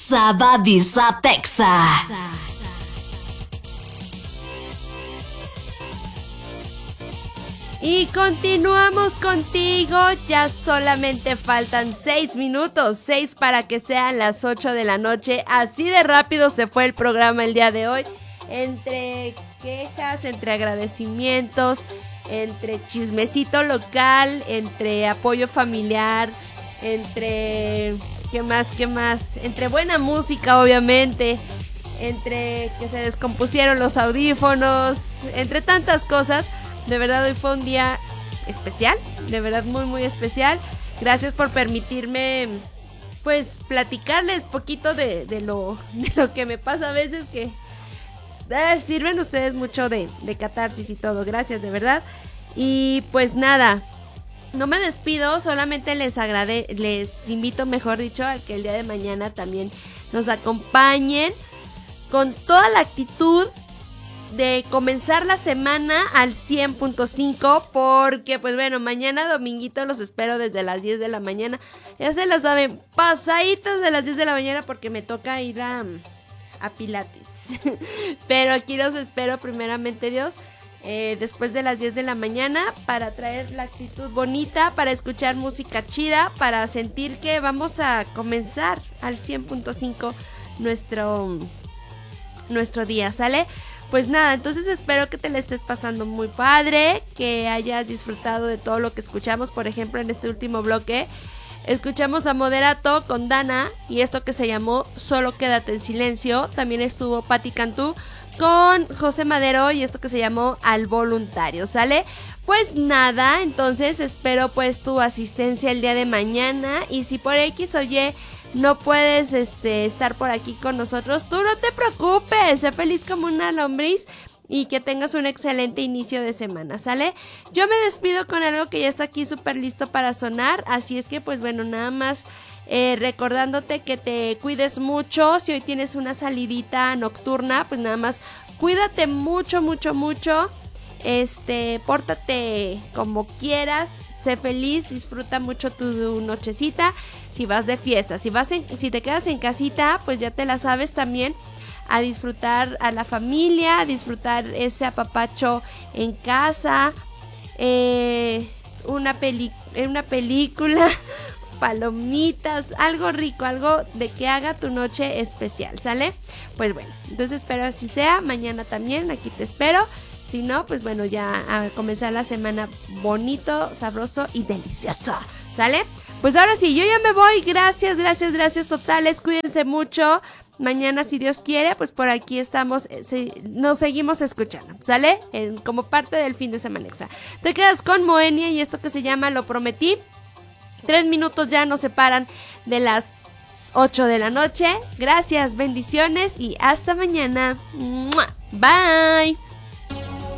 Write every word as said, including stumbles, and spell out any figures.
Sabadisa Texa. Y continuamos contigo, ya solamente faltan seis minutos, seis para que sean las ocho de la noche, así de rápido se fue el programa el día de hoy, entre quejas, entre agradecimientos, entre chismecito local, entre apoyo familiar, entre, ¿qué más, qué más? Entre buena música obviamente, entre que se descompusieron los audífonos, entre tantas cosas. De verdad hoy fue un día especial, de verdad muy muy especial. Gracias por permitirme pues platicarles poquito de, de, lo, de lo que me pasa a veces, que eh, sirven ustedes mucho de, de catarsis y todo. Gracias, de verdad. Y pues nada, no me despido, solamente les agrade les invito, mejor dicho, a que el día de mañana también nos acompañen con toda la actitud de comenzar la semana al cien punto cinco, porque pues bueno, mañana dominguito los espero desde las diez de la mañana, ya se la saben, pasaditas de las diez de la mañana, porque me toca ir a, a Pilates, pero aquí los espero primeramente Dios, eh, después de las diez de la mañana, para traer la actitud bonita, para escuchar música chida, para sentir que vamos a comenzar al cien punto cinco nuestro, nuestro día, ¿sale? Pues nada, entonces espero que te la estés pasando muy padre, que hayas disfrutado de todo lo que escuchamos. Por ejemplo, en este último bloque escuchamos a Moderato con Dana y esto que se llamó Solo Quédate en Silencio. También estuvo Patti Cantú con José Madero y esto que se llamó Al Voluntario, ¿sale? Pues nada, entonces espero pues tu asistencia el día de mañana, y si por X o Y no puedes este, estar por aquí con nosotros, tú no te preocupes, sé feliz como una lombriz y que tengas un excelente inicio de semana, ¿sale? Yo me despido con algo que ya está aquí súper listo para sonar, así es que pues bueno, nada más eh, recordándote que te cuides mucho. Si hoy tienes una salidita nocturna, pues nada más cuídate mucho, mucho, mucho, este, pórtate como quieras, sé feliz, disfruta mucho tu nochecita. Si vas de fiesta, si vas en, si te quedas en casita, pues ya te la sabes también, a disfrutar a la familia, a disfrutar ese apapacho en casa, eh, una peli, una película, palomitas, algo rico, algo de que haga tu noche especial, ¿sale? Pues bueno, entonces espero así sea, mañana también, aquí te espero. Si no, pues bueno, ya a comenzar la semana bonito, sabroso y delicioso, ¿sale? Pues ahora sí, yo ya me voy, gracias, gracias, gracias totales, cuídense mucho. Mañana, si Dios quiere, pues por aquí estamos, eh, se, nos seguimos escuchando, ¿sale? En, como parte del fin de semana. Te quedas con Moenia y esto que se llama Lo Prometí. Tres minutos ya nos separan de las ocho de la noche. Gracias, bendiciones y hasta mañana. ¡Mua! Bye.